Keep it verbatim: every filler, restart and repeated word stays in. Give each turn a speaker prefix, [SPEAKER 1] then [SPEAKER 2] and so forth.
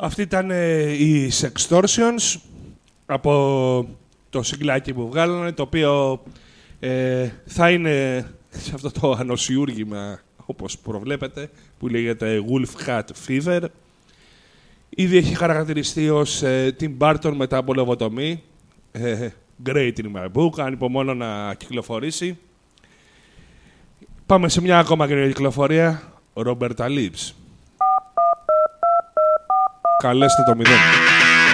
[SPEAKER 1] Αυτή ήταν ε, οι Sextortions από το συγκλάκι που βγάλανε, το οποίο ε, θα είναι σε αυτό το ανοσιούργημα, όπως προβλέπετε, που λέγεται Wolf Hat Fever. Ήδη έχει χαρακτηριστεί ως ε, Tim Burton μετά από λοβοτομή. Ε, great in my book, ανυπομονώ να κυκλοφορήσει. Πάμε σε μια ακόμα καινούργια κυκλοφορία, Roberta Lips. Καλέστε το μηδέν.